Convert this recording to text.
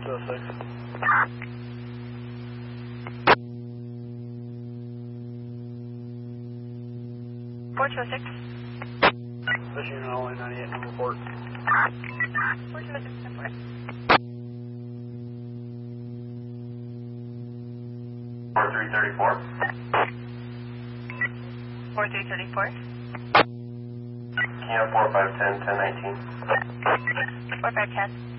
606. 4206. This unit only 98 number report. 4206, report. 4334. 4334. Kilo 4510, 1019. 4510.